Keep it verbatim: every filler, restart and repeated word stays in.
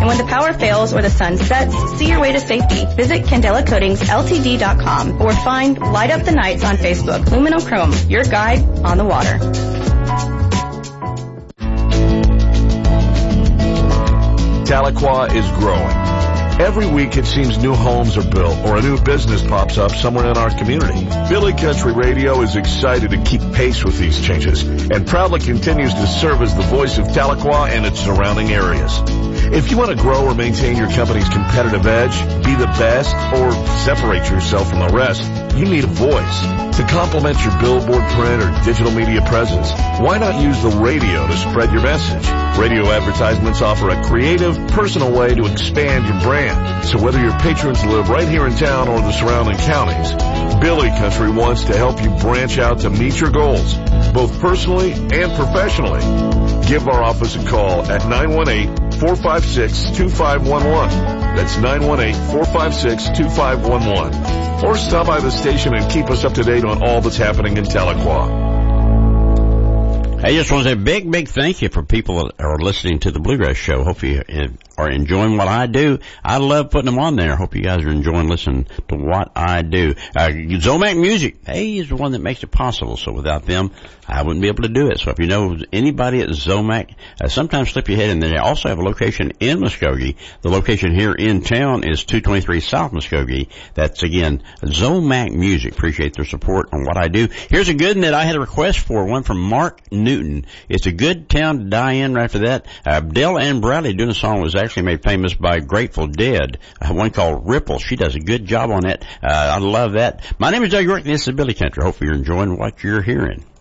And when the power fails or the sun sets, see your way to safety. Visit Candela Coatings L T D dot com or find Light Up the Nights on Facebook. Luminochrome, your guide on the water. Tahlequah is growing. Every week it seems new homes are built or a new business pops up somewhere in our community. Billy Country Radio is excited to keep pace with these changes and proudly continues to serve as the voice of Tahlequah and its surrounding areas. If you want to grow or maintain your company's competitive edge, be the best, or separate yourself from the rest, you need a voice. To complement your billboard, print, or digital media presence, why not use the radio to spread your message? Radio advertisements offer a creative, personal way to expand your brand. So whether your patrons live right here in town or the surrounding counties, Billy Country wants to help you branch out to meet your goals, both personally and professionally. Give our office a call at nine one eight, four five six, two five one one. That's nine one eight, four five six, two five one one. Or stop by the station and keep us up to date on all that's happening in Tahlequah. I just want to say a big, big thank you for people that are listening to the Bluegrass Show. Hope you are enjoying what I do. I love putting them on there. Hope you guys are enjoying listening to what I do. Uh, Zomac Music, hey, is the one that makes it possible. So without them, I wouldn't be able to do it. So if you know anybody at Zomac, uh, sometimes slip your head in there. They also have a location in Muskogee. The location here in town is two twenty-three South Muskogee. That's, again, Zomac Music. Appreciate their support on what I do. Here's a good one that I had a request for, one from Mark Newton. It's a good town to die in. Right after that, uh, Dell Ann Bradley doing a song was actually made famous by Grateful Dead, uh, one called Ripple. She does a good job on that. Uh, I love that. My name is Doug York, and this is Billy Country. Hopefully you're enjoying what you're hearing.